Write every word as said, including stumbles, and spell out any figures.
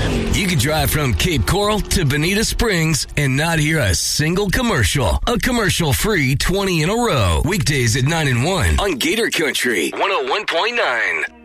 You could drive from Cape Coral to Bonita Springs and not hear a single commercial. A commercial-free twenty in a row. Weekdays at nine and one on Gator Country one oh one point nine.